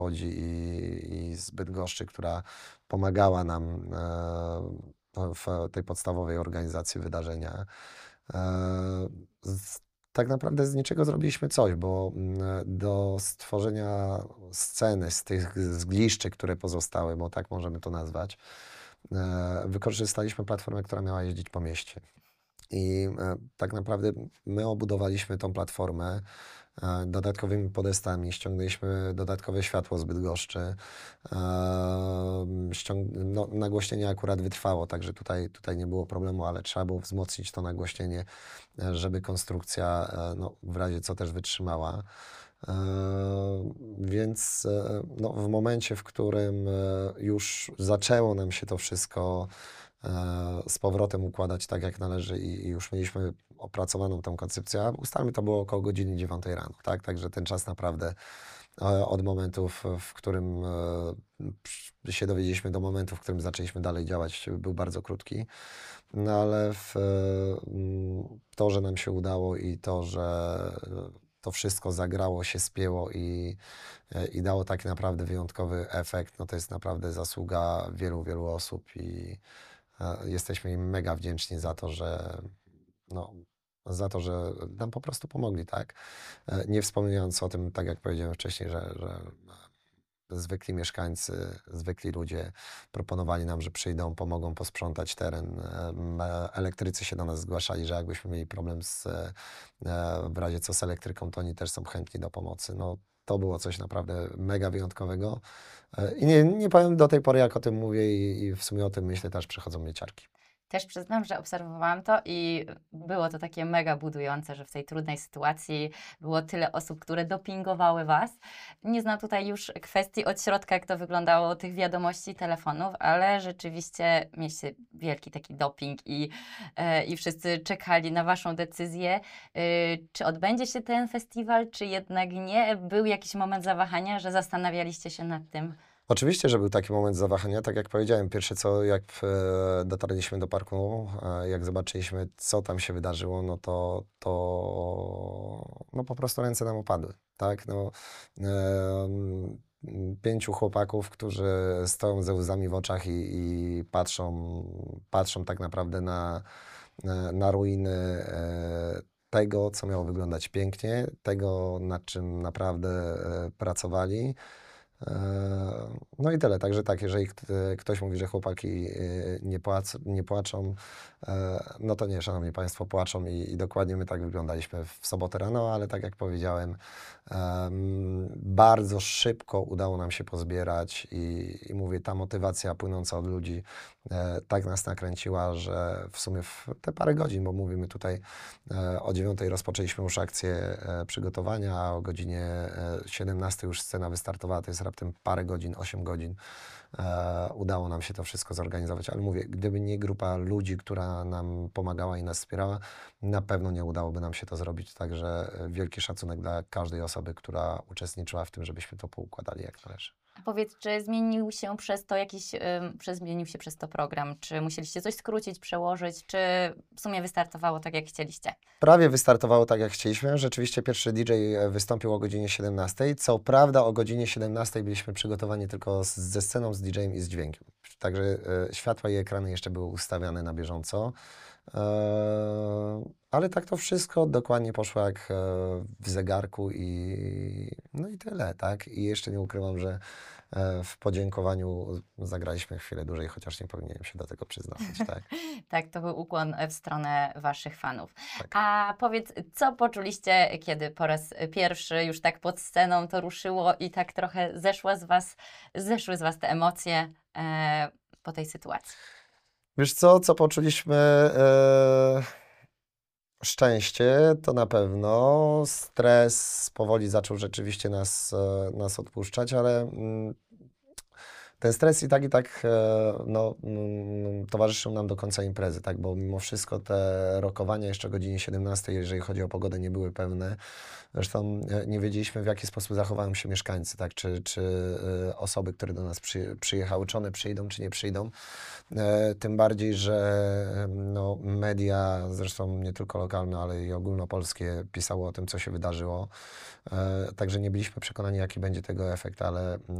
Łodzi i z Bydgoszczy, która pomagała nam w tej podstawowej organizacji wydarzenia. Z Tak naprawdę z niczego zrobiliśmy coś, bo do stworzenia sceny z tych zgliszczy, które pozostały, bo tak możemy to nazwać, wykorzystaliśmy platformę, która miała jeździć po mieście. I tak naprawdę my obudowaliśmy tą platformę dodatkowymi podestami, ściągnęliśmy dodatkowe światło z Bydgoszczy. No, nagłośnienie akurat wytrwało, także tutaj nie było problemu, ale trzeba było wzmocnić to nagłośnienie, żeby konstrukcja no, w razie co też wytrzymała. Więc no, w momencie, w którym już zaczęło nam się to wszystko z powrotem układać tak, jak należy i już mieliśmy opracowaną tą koncepcję, a ustalmy, to było około godziny 9 rano, tak? Także ten czas naprawdę od momentu, w którym się dowiedzieliśmy, do momentu, w którym zaczęliśmy dalej działać, był bardzo krótki. No ale to, że nam się udało i to, że to wszystko zagrało, się spięło i dało tak naprawdę wyjątkowy efekt, no to jest naprawdę zasługa wielu, wielu osób i jesteśmy im mega wdzięczni za to, no, że nam po prostu pomogli, tak? Nie wspominając o tym, tak jak powiedziałem wcześniej, że zwykli mieszkańcy, zwykli ludzie proponowali nam, że przyjdą, pomogą posprzątać teren. Elektrycy się do nas zgłaszali, że jakbyśmy mieli problem w razie co z elektryką, to oni też są chętni do pomocy. No, to było coś naprawdę mega wyjątkowego. I nie powiem do tej pory, jak o tym mówię i w sumie o tym myślę, też przychodzą mnie ciarki. Też przyznam, że obserwowałam to i było to takie mega budujące, że w tej trudnej sytuacji było tyle osób, które dopingowały Was. Nie znam tutaj już kwestii od środka, jak to wyglądało, tych wiadomości, telefonów, ale rzeczywiście mieliście wielki taki doping i wszyscy czekali na Waszą decyzję. Czy odbędzie się ten festiwal, czy jednak nie? Był jakiś moment zawahania, że zastanawialiście się nad tym? Oczywiście, że był taki moment zawahania. Tak jak powiedziałem, pierwsze co, jak dotarliśmy do parku, jak zobaczyliśmy, co tam się wydarzyło, no po prostu ręce nam opadły, tak? No, pięciu chłopaków, którzy stoją ze łzami w oczach i patrzą tak naprawdę na ruiny tego, co miało wyglądać pięknie, tego, nad czym naprawdę pracowali. No i tyle. Także tak, jeżeli ktoś mówi, że chłopaki nie płaczą, no to nie, szanowni państwo, płaczą i dokładnie my tak wyglądaliśmy w sobotę rano, ale tak jak powiedziałem, bardzo szybko udało nam się pozbierać i mówię, ta motywacja płynąca od ludzi tak nas nakręciła, że w sumie w te parę godzin, bo mówimy tutaj o 9 rozpoczęliśmy już akcję przygotowania, a o godzinie 17 już scena wystartowała, to jest raptem parę godzin, 8 godzin. Udało nam się to wszystko zorganizować, ale mówię, gdyby nie grupa ludzi, która nam pomagała i nas wspierała, na pewno nie udałoby nam się to zrobić. Także wielki szacunek dla każdej osoby, która uczestniczyła w tym, żebyśmy to poukładali jak należy. A powiedz, czy zmienił się przez to zmienił się przez to program? Czy musieliście coś skrócić, przełożyć, czy w sumie wystartowało tak, jak chcieliście? Prawie wystartowało tak, jak chcieliśmy. Rzeczywiście pierwszy DJ wystąpił o godzinie 17. Co prawda o godzinie 17 byliśmy przygotowani tylko ze sceną, z DJ-em i z dźwiękiem. Także światła i ekrany jeszcze były ustawiane na bieżąco. Ale tak to wszystko dokładnie poszło jak w zegarku no i tyle, tak? I jeszcze nie ukrywam, że w podziękowaniu zagraliśmy chwilę dłużej, chociaż nie powinienem się do tego przyznawać, tak? Tak, to był ukłon w stronę Waszych fanów. Tak. A powiedz, co poczuliście, kiedy po raz pierwszy już tak pod sceną to ruszyło i tak trochę zeszły z Was te emocje po tej sytuacji? Wiesz co poczuliśmy? Szczęście to na pewno. Stres powoli zaczął rzeczywiście nas odpuszczać, ale Ten stres i tak no, towarzyszył nam do końca imprezy, tak, bo mimo wszystko te rokowania jeszcze o godzinie 17, jeżeli chodzi o pogodę, nie były pewne. Zresztą nie wiedzieliśmy, w jaki sposób zachowają się mieszkańcy, tak, czy osoby, które do nas przyjechały, czy one przyjdą, czy nie przyjdą. Tym bardziej, że no, media, zresztą nie tylko lokalne, ale i ogólnopolskie, pisało o tym, co się wydarzyło. Także nie byliśmy przekonani, jaki będzie tego efekt, ale